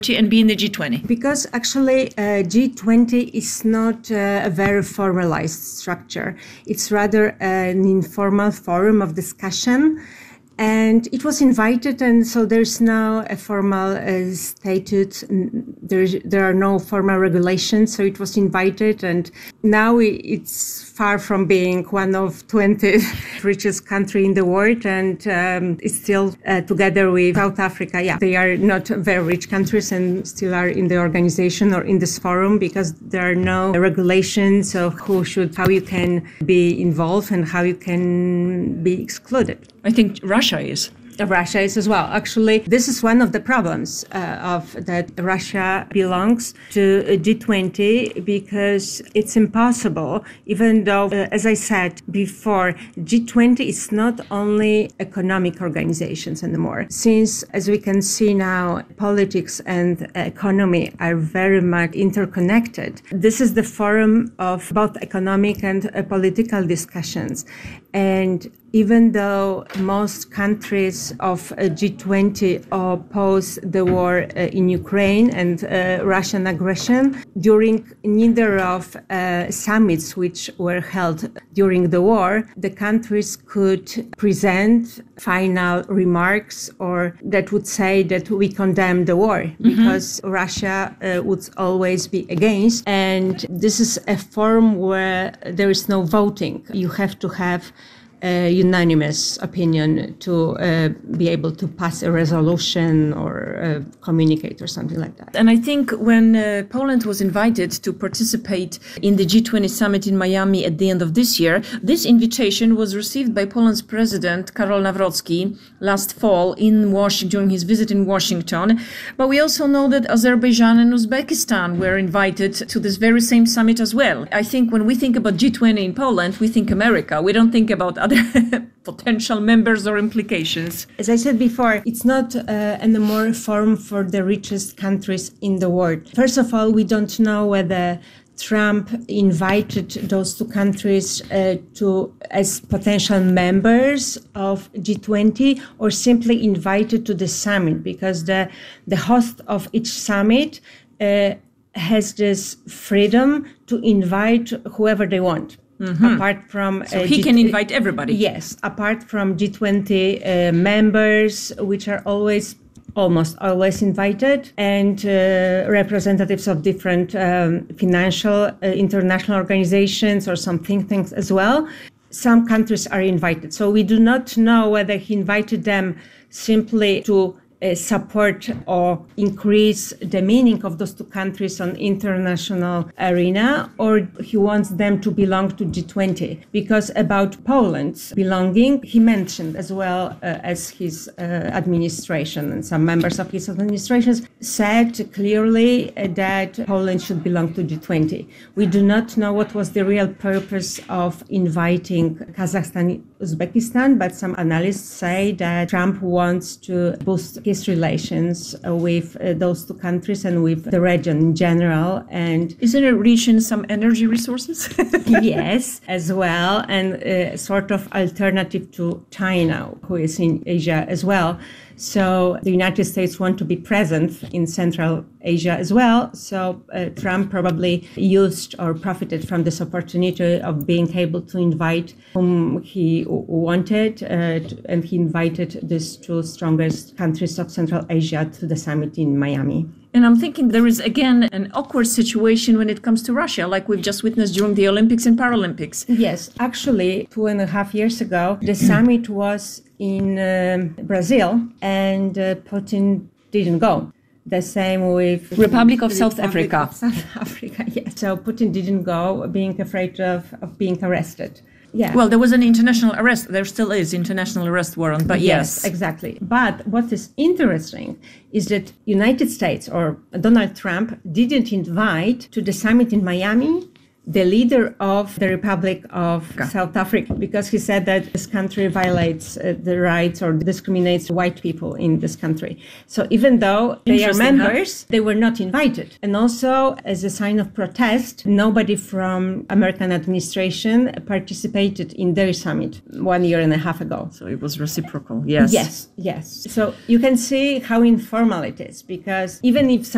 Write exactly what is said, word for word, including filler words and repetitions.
and be in the G twenty? Because actually uh, G twenty is not uh, a very formalized structure. It's rather an informal forum of discussion. And it was invited, and so there's now a formal uh, statute. There, there are no formal regulations, so it was invited, and now it's far from being one of twenty richest country in the world, and um, it's still uh, together with South Africa. Yeah, they are not very rich countries and still are in the organization or in this forum because there are no regulations of who should, how you can be involved and how you can be excluded. I think Russia is. Russia is as well. Actually, this is one of the problems uh, of that Russia belongs to G twenty because it's impossible, even though, uh, as I said before, G twenty is not only economic organizations anymore. Since, as we can see now, politics and economy are very much interconnected. This is the forum of both economic and uh, political discussions. And even though most countries of uh, G twenty oppose the war uh, in Ukraine and uh, Russian aggression, during neither of uh, summits which were held during the war, the countries could present final remarks or that would say that we condemn the war, mm-hmm. because Russia uh, would always be against. And this is a forum where there is no voting. You have to have a unanimous opinion to uh, be able to pass a resolution or uh, communicate or something like that. And I think when uh, Poland was invited to participate in the G twenty summit in Miami at the end of this year, this invitation was received by Poland's president, Karol Nawrocki, last fall in Washington, during his visit in Washington. But we also know that Azerbaijan and Uzbekistan were invited to this very same summit as well. I think when we think about G twenty in Poland, we think America. We don't think about other potential members or implications. As I said before, it's not uh, anymore a forum for the richest countries in the world. First of all, we don't know whether Trump invited those two countries uh, to as potential members of G twenty or simply invited to the summit, because the, the host of each summit uh, has this freedom to invite whoever they want. Mm-hmm. Apart from so uh, he G- can invite everybody. Yes, apart from G twenty uh, members, which are always, almost always invited, and uh, representatives of different um, financial uh, international organizations or some think tanks as well. Some countries are invited, so we do not know whether he invited them simply to Uh, support or increase the meaning of those two countries on international arena, or he wants them to belong to G twenty. Because about Poland's belonging, he mentioned as well uh, as his uh, administration and some members of his administrations said clearly uh, that Poland should belong to G twenty. We do not know what was the real purpose of inviting Kazakhstan, Uzbekistan, but some analysts say that Trump wants to boost his relations uh, with uh, those two countries and with the region in general. And isn't it rich in some energy resources? Yes, as well, and a sort of alternative to China, who is in Asia as well. So the United States want to be present in Central Asia as well. So uh, Trump probably used or profited from this opportunity of being able to invite whom he wanted, uh, to, and he invited these two strongest countries of Central Asia to the summit in Miami. And I'm thinking there is, again, an awkward situation when it comes to Russia, like we've just witnessed during the Olympics and Paralympics. Yes, actually, two and a half years ago, the summit was in um, Brazil, and uh, Putin didn't go. The same with Republic of South Republic Africa. Of South Africa, yes. So Putin didn't go, being afraid of, of being arrested. Yeah. Well, there was an international arrest. There still is international arrest warrant, but yes. Yes, exactly. But what is interesting is that United States or Donald Trump didn't invite to the summit in Miami the leader of the Republic of okay. South Africa, because he said that this country violates uh, the rights or discriminates white people in this country. So even though they are members, huh? They were not invited. And also, as a sign of protest, nobody from American administration participated in their summit one year and a half ago. So it was reciprocal, yes. Yes, yes. So you can see how informal it is, because even if some